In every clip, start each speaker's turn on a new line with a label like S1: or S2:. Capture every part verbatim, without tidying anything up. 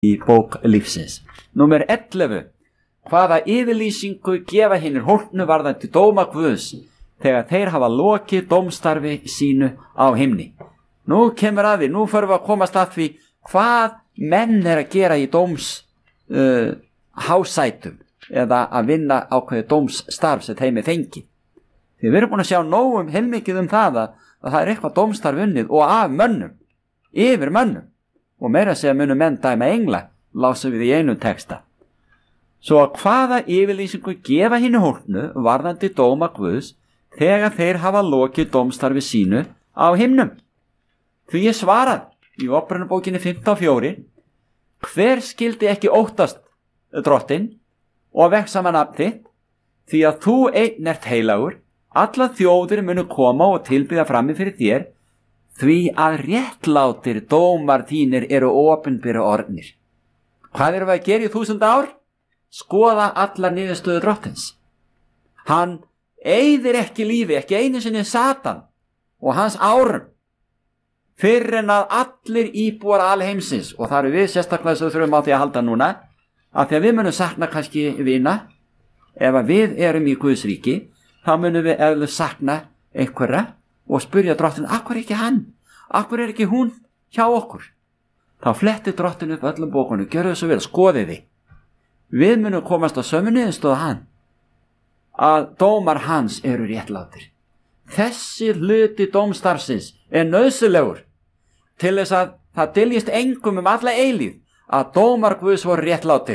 S1: í bók lífsins. Númer ellefu. Hvaða yfirlýsingu gefa hinir hólpnu varðandi dóma Guðs þegar þeir hafa lokið dómstarfi sínu á himni? Nú kemur að því, nú förum við að komast að því hvað menn er að gera í dóms uh, hásætum eða að vinna ákveði dómsstarf sem þeim er fengið. Því við erum búin að sjá nógum heilmikið um það að, að það er eitthvað dómstarf unnið og af mönnum, yfir mönnum, og meira að segja munu menn dæma engla, lásum við í einu texta. Svo hvaða yfirlýsingu gefa hinu hólpnu varðandi dóma Guðs þegar þeir hafa lokið dómstarfi sínu á himnum? Því ég svarað í Opinberunarbókinni fimmtán fjögur, hver skildi ekki óttast drottinn og vegsama nafn þitt, því að þú einn ert heilagur, alla þjóðir munu koma og tilbiðja frammi fyrir þér, því að réttlátir dómar þínir eru opinberir orðnir. Hvað erum við að gera í þúsund ár? Skoða allar niðurstöðu drottins. Hann eyðir ekki lífi, ekki einu sinni Satan og hans árum, fyrir en að allir íbúar alheimsins, og það eru við sérstaklega sem þurfum á því að halda núna, að því að við munum sakna kannski vina, ef að við erum í Guðs ríki, þá munum við eða sakna einhverja og spyrja drottinn, akkur er ekki hann, akkur er ekki hún hjá okkur? Þá flettir drottinn upp öllum bókunum, gjörðu svo vel, skoðið þið. Við munum komast á sömu niðurstöðu hann, að dómar hans eru réttlátir. Þessi hluti dómstarfsins er nauðsynlegur til þess að það dyljist engum um alla eilíð að dómar Guðs voru réttlátir.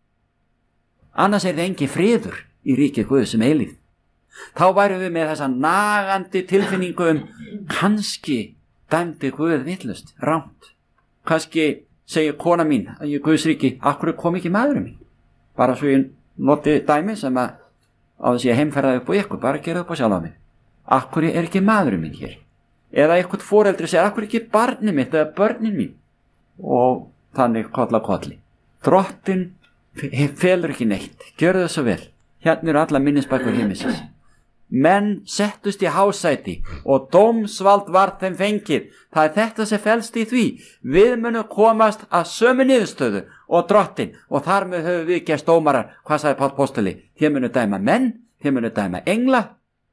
S1: Annars er það engin friður í ríki Guðs um eilíð. Þá værum við með þessa nagandi tilfinningu um kannski dæmdi Guð vitlaust, rangt. Kannski segir kona mín að í Guðs ríki, akkur kom ekki maðurinn minn? Bara svo ég noti dæmi sem að á þess að ég heimferðaði upp á ykkur, bara gera upp á sjálf á mig. Akkur er ekki maðurinn minn hér? Eða eitthvað foreldri segir, akkur er ekki barnið mitt eða börnin mín? Og þannig koll á kolli. Drottinn felur ekki neitt, gjörðu það svo vel. Hérna eru alla minnisbækur himmisins. Menn settust í hásæti og dómsvald var þeim fengið. Það er þetta sem felst í því. Við munum komast að sömu niðurstöðu og drottinn, og þar með höfum við gerst dómarar. Hvað sagði Páll postuli? Þér munum dæma menn, þér munum dæma engla.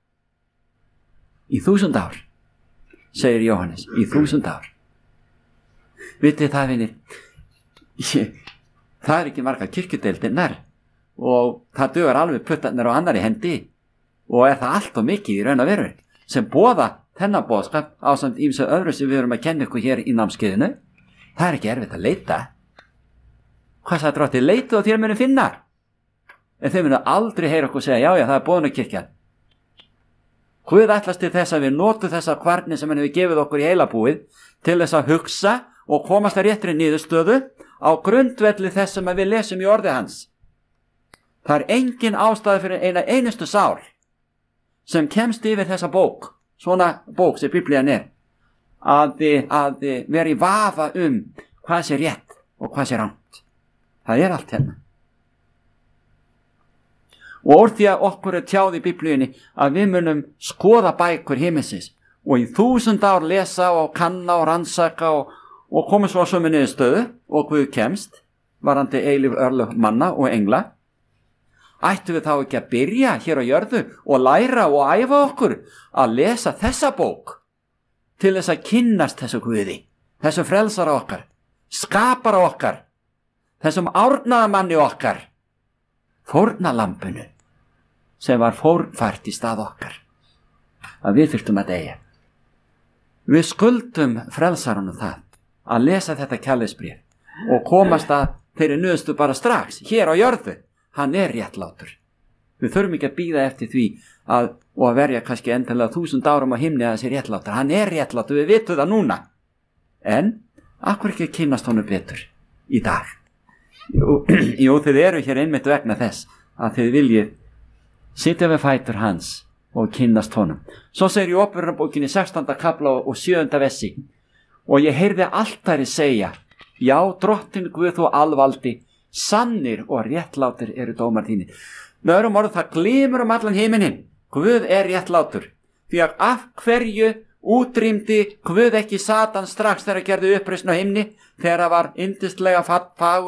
S1: Í þúsund ár, segir Jóhannes, í þúsund ár. Vitið það, vinir, það er ekki margar kirkjudeildirnar og það dugar alveg puttarnir á annari hendi, og er það allt og mikið í raun og veru sem boða þennan boðskap á samt ýmsu öðru sem við erum að kenna ykkur hér í námskeiðinu. Það er ekki erfitt að leita. Hvað sagði drottinn? Leitið og þér munu finna. En þau munu aldrei heyra okkur segja, já, já, það er boðunarkirkjan. Guð ætlast til þess að við notum þessa kvarni sem hann hefur gefið okkur í heilabúið til þess að hugsa og komast að réttri niðurstöðu á grundvelli þess sem við lesum í orði hans. Það er engin ástæði fyrir eina einustu sál sem kemst yfir þessa bók, svona bók sem Biblían er, að, að vera í vafa um hvað sé rétt og hvað sé rangt. Það er allt hérna. Og úr því að okkur er tjáð í Biblíunni að við munum skoða bækur himmisins og í þúsund ár lesa og kanna og rannsaka og, og koma svo að sömu niðurstöðu og Guð kemst varandi eilíf örlög manna og engla. Ættum við þá ekki að byrja hér á jörðu og læra og æfa okkur að lesa þessa bók til þess að kynnast þessu Guði, þessu frelsara okkar, skapara okkar, þessum árnaðamanni okkar, fórnalambinu sem var fórnfært í stað okkar, að við þurftum að deyja. Við skuldum frelsarunum það að lesa þetta kærleiksbréf og komast að þeirri niðurstöðu bara strax hér á jörðu. Hann er réttlátur. Við þurfum ekki að bíða eftir því að, og að verja kannski endilega þúsund árum á himni að þessi réttlátur. Hann er réttlátur, við vitum það núna. En, akkur ekki að kynnast honum betur í dag? Jú, jú, þið eru hér einmitt vegna þess að þið viljið sitja við fætur hans og kynnast honum. Svo segir í Opinberunarbókinni sextánda kafla og sjöunda vessi, og ég heyrði altari segja, já, drottinn Guð þú alvaldi, sannir og réttlátir eru dómar þínir. Með öðrum orðum, það glymur um allan heiminin. Guð er réttlátur. Því að af hverju Útrýmdi Guð ekki Satan strax þegar gerði uppreisn á himni, þegar það var yndislega fagur